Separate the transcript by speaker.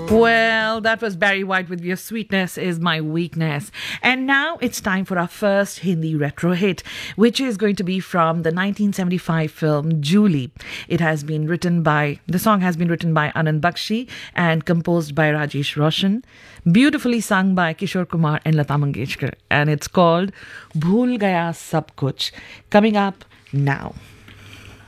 Speaker 1: Well, that was Barry White with Your Sweetness Is My Weakness. And now it's time for our first Hindi retro hit, which is going to be from the 1975 film Julie. The song has been written by Anand Bakshi and composed by Rajesh Roshan, beautifully sung by Kishore Kumar and Lata Mangeshkar. And it's called Bhool Gaya Sab Kuch. Coming up now.